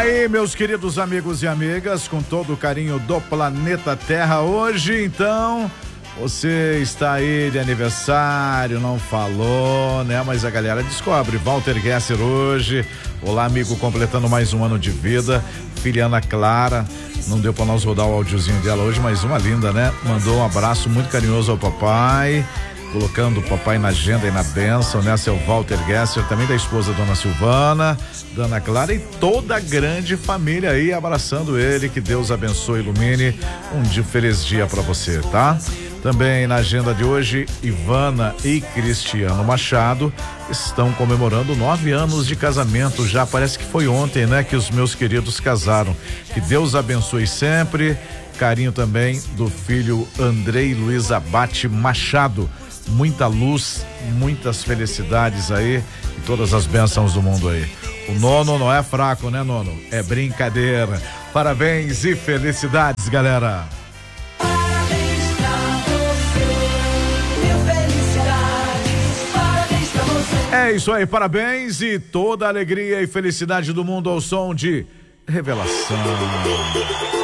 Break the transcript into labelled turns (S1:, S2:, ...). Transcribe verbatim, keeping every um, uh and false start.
S1: aí, meus queridos amigos e amigas, com todo o carinho do planeta Terra, hoje, então, você está aí de aniversário, não falou, né? Mas a galera descobre. Walter Gesser hoje. Olá, amigo, completando mais um ano de vida. Filha Ana Clara, não deu para nós rodar o áudiozinho dela hoje, mas uma linda, né? Mandou um abraço muito carinhoso ao papai, colocando o papai na agenda e na bênção, né? Seu Walter Gesser, também da esposa Dona Silvana, Dona Clara e toda a grande família aí abraçando ele. Que Deus abençoe, ilumine. Um dia, feliz dia para você, tá? Também na agenda de hoje, Ivana e Cristiano Machado estão comemorando nove anos de casamento. Já parece que foi ontem, né? Que os meus queridos casaram. Que Deus abençoe sempre. Carinho também do filho Andrei Luiz Abate Machado. Muita luz, muitas felicidades aí e todas as bênçãos do mundo aí. O nono não é fraco, né, nono? É brincadeira. Parabéns e felicidades, galera.
S2: Parabéns pra você, mil felicidades, parabéns pra você.
S1: É isso aí, parabéns e toda a alegria e felicidade do mundo ao som de Revelação.